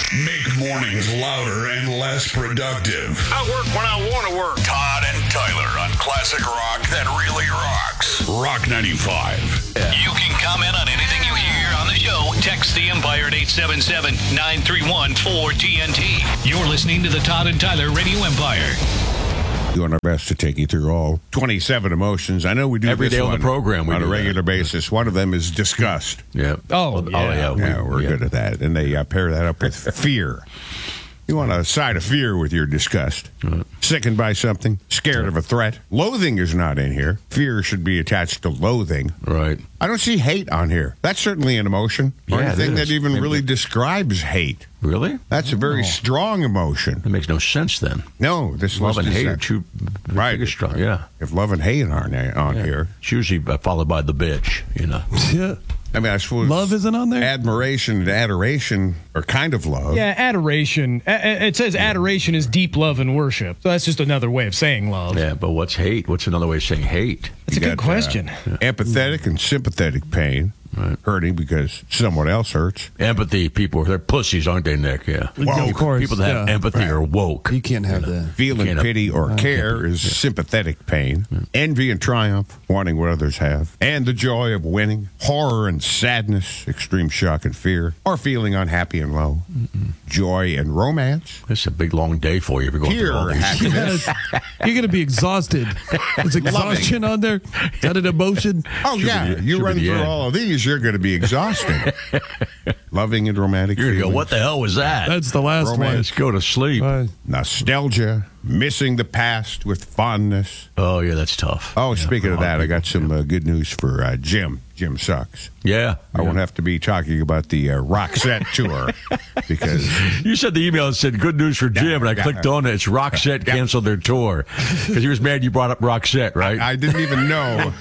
Make mornings louder and less productive. I work when I want to work. Todd and Tyler on classic rock that really rocks. Rock 95. You can comment on anything you hear on the show. Text the Empire at 877-931-4TNT. You're listening to the Todd and Tyler Radio Empire. Doing our best to take you through all 27 emotions. I know we do every this day on one the program on a regular basis. One of them is disgust. Yeah. We're good at that. And they pair that up with fear. You want a side of fear with your disgust. Sickened by something, scared of a threat. Loathing is not in here. Fear should be attached to loathing. Right. I don't see hate on here. That's certainly an emotion. Or anything that even really describes hate. Really? That's a very strong emotion. It makes no sense then. No, this love list and is hate are two right. strong. Yeah. If love and hate aren't on here, it's usually followed by the bitch. You know. Yeah. I mean, I suppose love isn't on there. Admiration and adoration are kind of love. Yeah, adoration. It says adoration is deep love and worship. So that's just another way of saying love. Yeah, but what's hate? What's another way of saying hate? That's a good question. Empathetic and sympathetic pain. Right. Hurting because someone else hurts. Empathy, people, they're pussies, aren't they, Nick? Yeah. Well, of course. People that have empathy are woke. You can't have that. Feeling pity or care is sympathetic pain. Envy and triumph, wanting what others have. And the joy of winning. Horror and sadness, extreme shock and fear. Or feeling unhappy and low. Joy and romance. It's a big, long day for you if you're going through all Pure these. happiness. You're going to be exhausted. Is exhaustion on there? Is that an emotion? Oh, yeah. You run through all of these, you're going to be exhausted. Loving and romantic You're going to go, feelings. what the hell was that? That's the last one. Let's go to sleep. Nostalgia. Missing the past with fondness. Oh, yeah, that's tough. Oh, speaking of that, I got some good news for Jim. Jim sucks. Yeah. I won't have to be talking about the Roxette tour because you said the email said good news for Jim, and I clicked on it. It's Roxette canceled their tour because he was mad you brought up Roxette, right? I didn't even know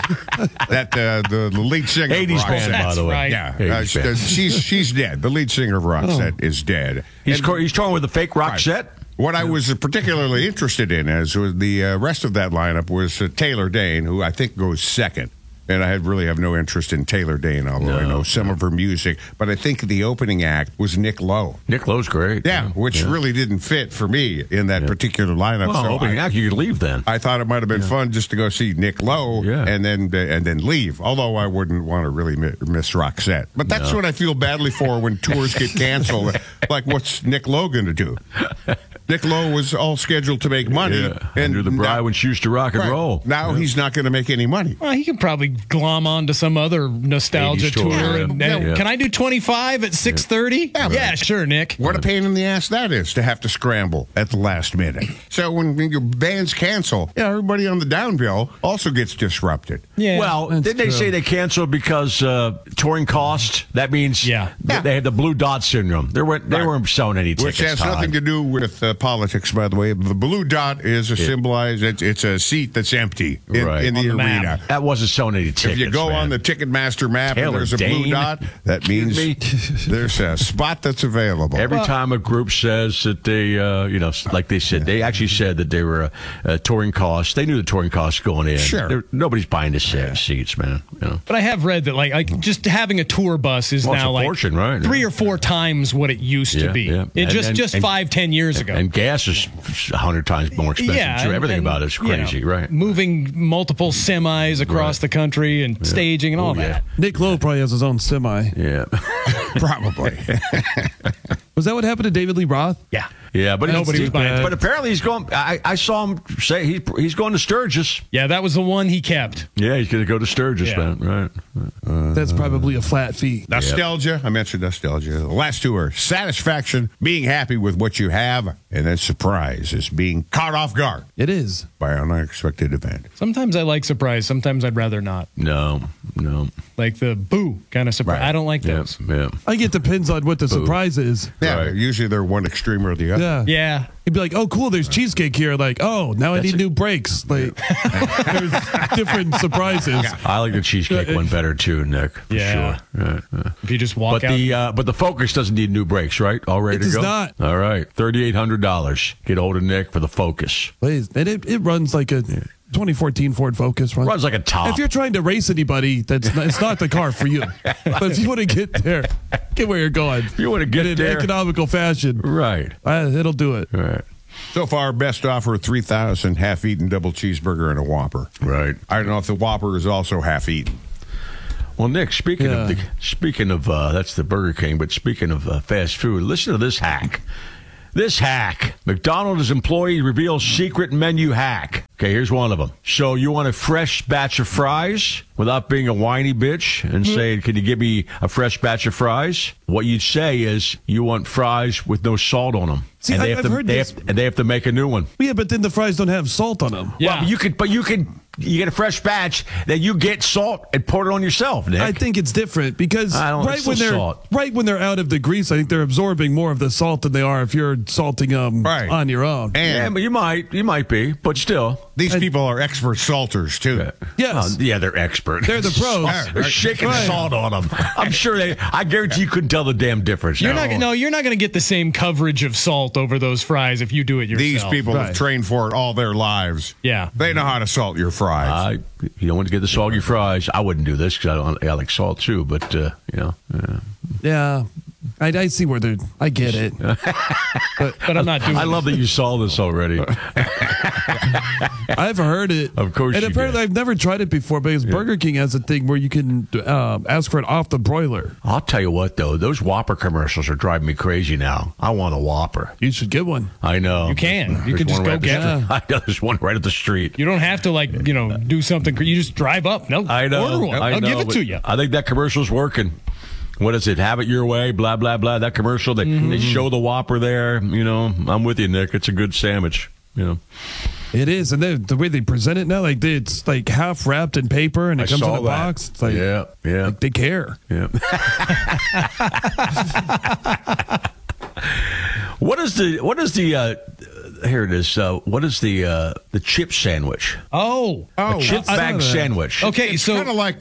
that the lead singer 80s of Roxette, band, by the way. Right. Yeah, she's dead. The lead singer of Roxette is dead. He's touring with the fake Roxette. Right. What I was particularly interested in, as was the rest of that lineup, was Taylor Dayne, who I think goes second. And I really have no interest in Taylor Dayne, although I know some of her music. But I think the opening act was Nick Lowe. Nick Lowe's great. Yeah, which really didn't fit for me in that particular lineup. Well, so opening act, you could leave then. I thought it might have been fun just to go see Nick Lowe and then leave. Although I wouldn't want to really miss Roxette. But that's what I feel badly for when tours get canceled. Like, what's Nick Lowe going to do? Nick Lowe was all scheduled to make money. Yeah. And do the bride when she used to rock and roll. Now he's not going to make any money. Well, he can probably glom on to some other nostalgia 80s tour. tour, Can I do 25 at 6:30? Yeah, sure, Nick. What a pain in the ass that is to have to scramble at the last minute. So when your bands cancel, everybody on the downbill also gets disrupted. Yeah. Well, didn't they say they canceled because touring costs? That means they had the blue dot syndrome. They weren't selling any tickets. Which has nothing to do with politics, by the way. The blue dot is a symbolized. It's a seat that's empty in the arena. That wasn't selling any tickets. If you go on the Ticketmaster map and there's a blue dot, that means there's a spot that's available. Every time a group says that they, like they said, they actually said that they were touring costs. They knew the touring costs going in. Sure. Nobody's buying the seats, man. You know. But I have read that like just having a tour bus is now like fortune, right? 3 or 4 times what it used to be. Yeah. It just 5-10 years ago. And gas is 100 times more expensive too. Everything about it is crazy, right? Moving multiple semis across the country and staging and all that. Nick Lowe probably has his own semi. Yeah. Probably. Was that what happened to David Lee Roth? Yeah. Yeah, but Nobody was buying it. But apparently he's going. I saw him say he's going to Sturgis. Yeah, that was the one he kept. Yeah, he's going to go to Sturgis, man. Right. That's probably a flat fee. Nostalgia. I mentioned nostalgia. The last two are satisfaction, being happy with what you have, and then surprise is being caught off guard It is. by an unexpected event. Sometimes I like surprise. Sometimes I'd rather not. No. Like the boo kind of surprise. Right. I don't like those. Yeah. I think it depends on what the surprise is. Yeah, usually they're one extreme or the other. Yeah. You'd be like, oh, cool, there's cheesecake here. Like, oh, now I need new brakes. Like, there's different surprises. I like the cheesecake one better too, Nick. For sure. Right. If you just walk out. But the Focus doesn't need new brakes, right? All ready It to does go? not. All right. $3,800. Get hold of Nick for the Focus. Please. And it runs like a 2014 Ford Focus runs like a top. If you're trying to race anybody, it's not the car for you. But if you want to get there, get where you're going. If you want to get in there. an economical fashion. Right. It'll do it. Right. So far, best offer, 3,000, half-eaten double cheeseburger and a Whopper. Right. I don't know if the Whopper is also half-eaten. Well, Nick, speaking of that's the Burger King, but speaking of fast food, listen to this hack. This hack. McDonald's employee reveals secret menu hack. Okay, here's one of them. So you want a fresh batch of fries without being a whiny bitch and saying, can you give me a fresh batch of fries? What you'd say is you want fries with no salt on them. See, and I've heard this. They have to make a new one. Yeah, but then the fries don't have salt on them. Yeah. Well, you get a fresh batch, then you get salt and pour it on yourself, Nick. I think it's different because right when they're out of the grease, I think they're absorbing more of the salt than they are if you're salting them on your own. Yeah, but you might be, but still. These people are expert salters, too. Yes. Yeah, they're expert. They're the pros. They're shaking salt on them. I'm sure I guarantee you couldn't tell the damn difference. You're not going to get the same coverage of salt over those fries if you do it yourself. These people have trained for it all their lives. Yeah. They know how to salt your fries. You don't want to get the soggy fries. I wouldn't do this because I like salt too, but, Yeah. I see where they're. I get it. But I'm not doing it. I love that you saw this already. I've heard it. Of course and you apparently did. I've never tried it before because Burger King has a thing where you can ask for it off the broiler. I'll tell you what, though. Those Whopper commercials are driving me crazy now. I want a Whopper. You should get one. I know. You can. You can just go get it. I know there's one right up the street. You don't have to, do something. You just drive up. No, I know. order one. I'll give it to you. I think that commercial's working. What is it? Have it your way, blah, blah, blah. That commercial, they show the Whopper there. I'm with you, Nick. It's a good sandwich. It is. And the way they present it now, it's like half wrapped in paper and it comes in a box. It's like, yeah. Like they care. Yeah. What is the here it is. What is the chip sandwich? Oh, a chip bag sandwich. Okay, it's so kind of like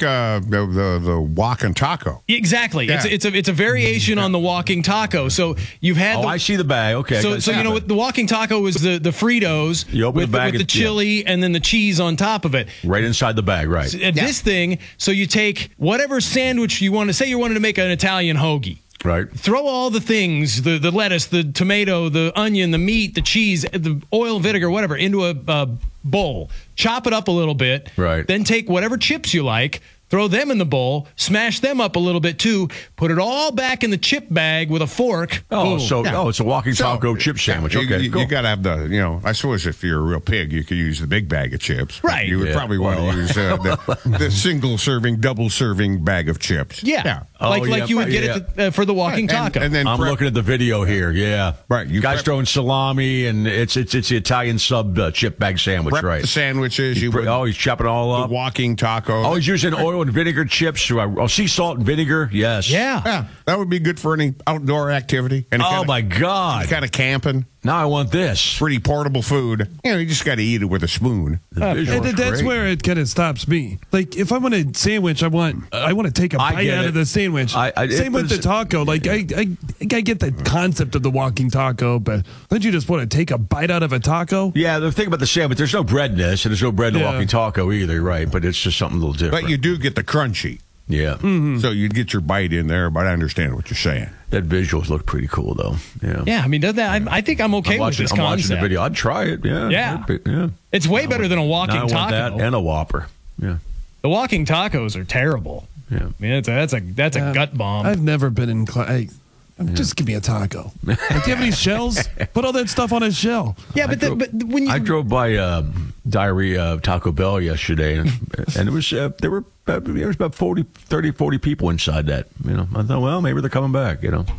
the walking taco. Exactly. Yeah. It's a variation on the walking taco. So you've had. I see the bag. Okay. So the walking taco was the Fritos you open with the bag with the chili and then the cheese on top of it. Right inside the bag. Right. This thing. So you take whatever sandwich you want to say you wanted to make an Italian hoagie. Right. Throw all the things, the lettuce, the tomato, the onion, the meat, the cheese, the oil, vinegar, whatever, into a bowl. Chop it up a little bit. Right. Then take whatever chips you like, throw them in the bowl, smash them up a little bit too, put it all back in the chip bag with a fork. It's a walking taco chip sandwich. Okay, cool. You got to have I suppose if you're a real pig, you could use the big bag of chips. Right. You would probably want to use the single serving, double serving bag of chips. Yeah. Like you would get it for the walking taco. And then I'm looking at the video here. Yeah. Right. Guys throwing salami, and it's the Italian sub chip bag sandwich. Prep right. the sandwiches. He's chopping it all up. The walking taco. Oh, he's using oil and vinegar chips. Sea salt and vinegar. Yes. Yeah. That would be good for any outdoor activity. My God. Kind of camping. Now I want this. Pretty portable food. You just got to eat it with a spoon. That's where it kind of stops me. Like if I want a sandwich, I want to take a bite out of the sandwich. Same with the taco. Like I get the concept of the walking taco, but don't you just want to take a bite out of a taco? Yeah, the thing about the sandwich, there's no bread in this, and there's no bread in the walking taco either, right? But it's just something a little different. But you do get the crunchy. Yeah. Mm-hmm. So you'd get your bite in there, but I understand what you're saying. That visuals look pretty cool, though. Yeah. Yeah, I mean, I think I'm okay with this concept. I'm watching the video. I'd try it. Yeah. Yeah. It's way better than a walking I taco. want that and a Whopper. Yeah. The walking tacos are terrible. Yeah. I mean, that's a gut bomb. I've never been inclined. Just give me a taco. Do you have any shells? Put all that stuff on a shell. Yeah, but when you I drove by Diarrhea Taco Bell yesterday, and it was there was about 40 people inside that. I thought, well, maybe they're coming back.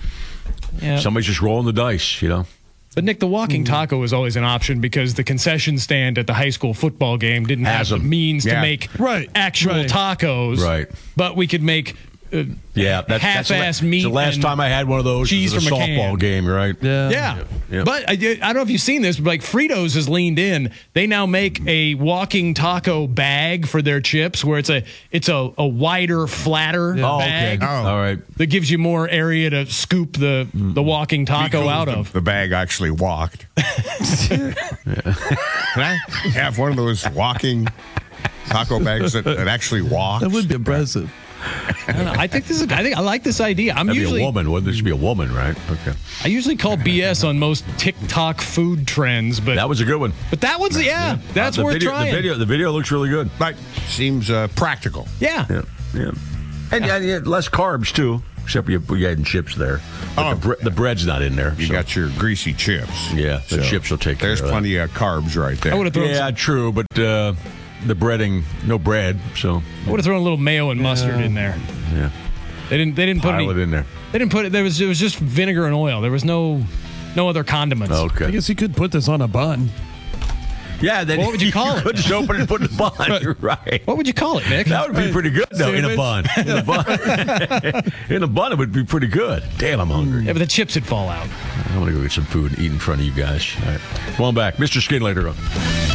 Yeah. Somebody's just rolling the dice. But Nick, the walking taco is always an option because the concession stand at the high school football game didn't have the means to make actual tacos. Right. But we could make that's half-ass meat. The last time I had one of those cheese was a from a softball can. game, right? Yeah. But I don't know if you've seen this, but like Fritos has leaned in. They now make a walking taco bag for their chips, where it's a wider, flatter bag. Okay. All right. That gives you more area to scoop the walking taco out of. The bag actually walked. Can I have one of those walking taco bags that actually walks? That would be impressive. I don't know. I think I like this idea. That'd be a woman. Well, there should be a woman, right? Okay. I usually call BS on most TikTok food trends, but that was a good one. But that was that's worth trying. The video looks really good. Right. Seems practical. Yeah. And less carbs too. Except you had chips there. But the bread's not in there. You got your greasy chips. Yeah, the chips will take care of that. There's plenty of carbs right there. I would have thrown true, but the breading, no bread, so I would have thrown a little mayo and mustard in there. Yeah, they didn't put it in there. They didn't put it. It was just vinegar and oil. There was no other condiments. Okay, I guess you could put this on a bun. Yeah, then what would you call it? Could just open it and put it in a bun. You're right. What would you call it, Nick? That would be pretty good, though, in a bun. In a bun, it would be pretty good. Damn, I'm hungry. Yeah, but the chips would fall out. I want to go get some food and eat in front of you guys. All right. Come on back. Mr. Skin later on.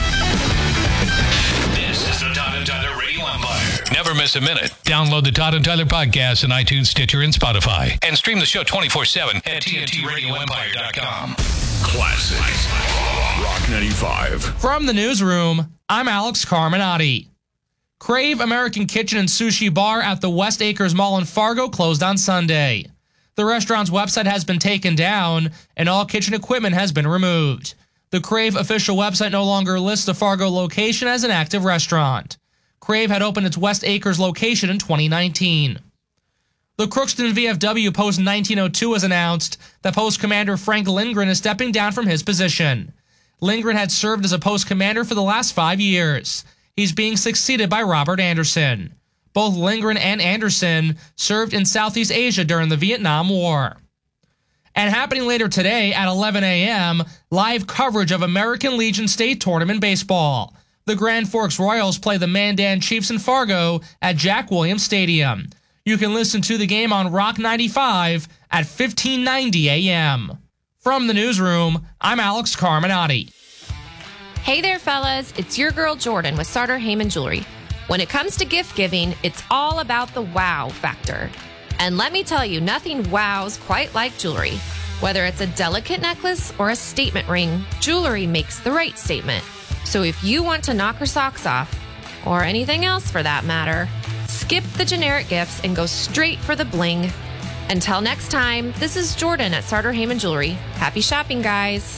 This is the Todd and Tyler Radio Empire. Never miss a minute. Download the Todd and Tyler podcast on iTunes, Stitcher, and Spotify. And stream the show 24/7 at TNTRadioEmpire.com. Classic Rock 95. From the newsroom, I'm Alex Carminati. Crave American Kitchen and Sushi Bar at the West Acres Mall in Fargo closed on Sunday. The restaurant's website has been taken down, and all kitchen equipment has been removed. The Crave official website no longer lists the Fargo location as an active restaurant. Crave had opened its West Acres location in 2019. The Crookston VFW Post 1902 has announced that Post Commander Frank Lindgren is stepping down from his position. Lindgren had served as a post commander for the last 5 years. He's being succeeded by Robert Anderson. Both Lindgren and Anderson served in Southeast Asia during the Vietnam War. And happening later today at 11 a.m., live coverage of American Legion State Tournament Baseball. The Grand Forks Royals play the Mandan Chiefs in Fargo at Jack Williams Stadium. You can listen to the game on Rock 95 at 1590 a.m. From the newsroom, I'm Alex Carminati. Hey there, fellas. It's your girl Jordan with Sartor Heyman Jewelry. When it comes to gift giving, it's all about the wow factor. And let me tell you, nothing wows quite like jewelry. Whether it's a delicate necklace or a statement ring, jewelry makes the right statement. So if you want to knock her socks off, or anything else for that matter, skip the generic gifts and go straight for the bling. Until next time, this is Jordan at Sartor Heyman Jewelry. Happy shopping, guys.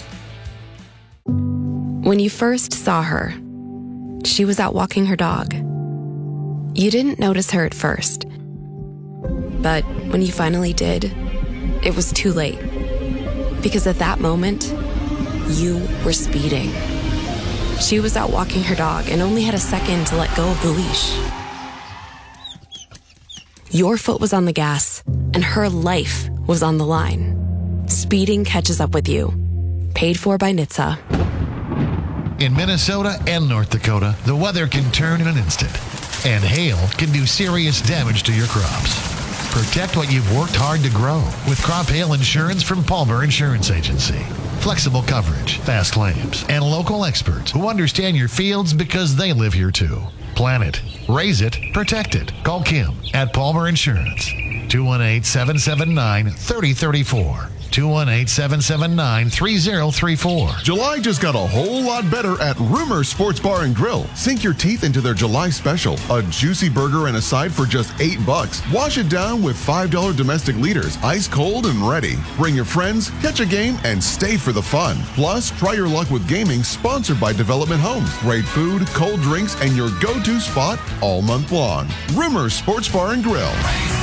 When you first saw her, she was out walking her dog. You didn't notice her at first. But when you finally did, it was too late. Because at that moment, you were speeding. She was out walking her dog and only had a second to let go of the leash. Your foot was on the gas, and her life was on the line. Speeding catches up with you. Paid for by NHTSA. In Minnesota and North Dakota, the weather can turn in an instant, and hail can do serious damage to your crops. Protect what you've worked hard to grow with crop hail insurance from Palmer Insurance Agency. Flexible coverage, fast claims, and local experts who understand your fields because they live here too. Plan it, raise it, protect it. Call Kim at Palmer Insurance. 218-779-3034. 218-779-3034. July just got a whole lot better at Rumor Sports Bar and Grill. Sink your teeth into their July special. A juicy burger and a side for just $8. Wash it down with $5 domestic liters, ice cold and ready. Bring your friends, catch a game, and stay for the fun. Plus, try your luck with gaming sponsored by Development Homes. Great food, cold drinks, and your go-to spot all month long. Rumor Sports Bar and Grill.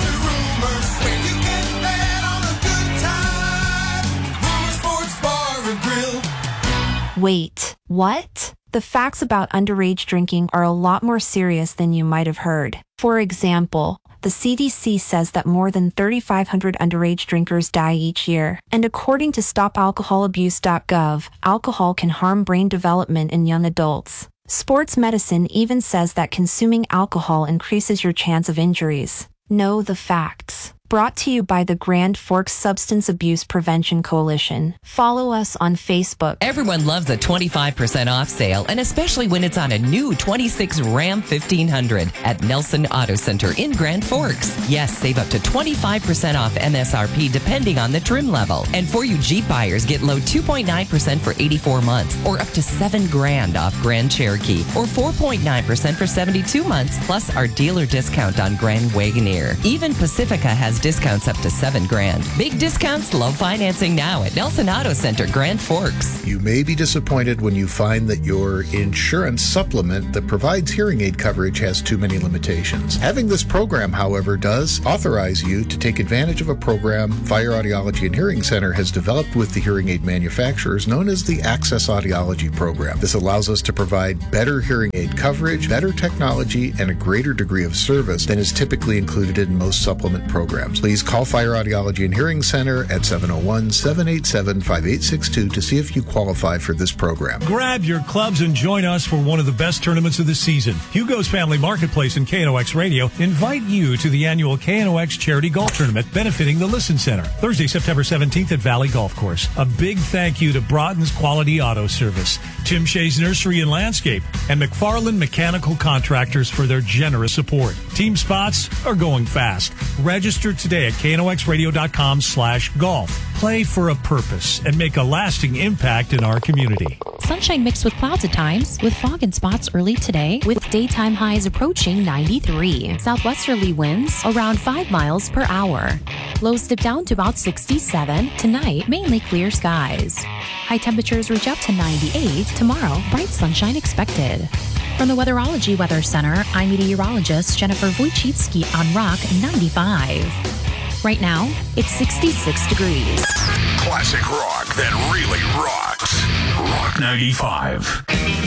Wait, what? The facts about underage drinking are a lot more serious than you might have heard. For example, the CDC says that more than 3,500 underage drinkers die each year. And according to StopAlcoholAbuse.gov, alcohol can harm brain development in young adults. Sports medicine even says that consuming alcohol increases your chance of injuries. Know the facts. Brought to you by the Grand Forks Substance Abuse Prevention Coalition. Follow us on Facebook. Everyone loves a 25% off sale, and especially when it's on a new 26 Ram 1500 at Nelson Auto Center in Grand Forks. Yes, save up to 25% off MSRP depending on the trim level. And for you Jeep buyers, get low 2.9% for 84 months or up to $7,000 off Grand Cherokee or 4.9% for 72 months, plus our dealer discount on Grand Wagoneer. Even Pacifica has discounts up to $7,000. Big discounts, low financing now at Nelson Auto Center, Grand Forks. You may be disappointed when you find that your insurance supplement that provides hearing aid coverage has too many limitations. Having this program, however, does authorize you to take advantage of a program Fire Audiology and Hearing Center has developed with the hearing aid manufacturers known as the Access Audiology Program. This allows us to provide better hearing aid coverage, better technology, and a greater degree of service than is typically included in most supplement programs. Please call Fire Audiology and Hearing Center at 701-787-5862 to see if you qualify for this program. Grab your clubs and join us for one of the best tournaments of the season. Hugo's Family Marketplace and KNOX Radio invite you to the annual KNOX Charity Golf Tournament benefiting the Listen Center, Thursday, September 17th at Valley Golf Course. A big thank you to Broughton's Quality Auto Service, Tim Shea's Nursery and Landscape, and McFarland Mechanical Contractors for their generous support. Team spots are going fast. Register today at knoxradio.com/golf. Play for a purpose and make a lasting impact in our community. Sunshine mixed with clouds at times, with fog and spots early today, with daytime highs approaching 93. Southwesterly winds around 5 miles per hour. Lows dip down to about 67. Tonight, mainly clear skies. High temperatures reach up to 98. Tomorrow, bright sunshine expected. From the Weatherology Weather Center, I'm meteorologist Jennifer Wojcicki on Rock 95. Right now, it's 66 degrees. Classic rock that really rocks. Rock 95.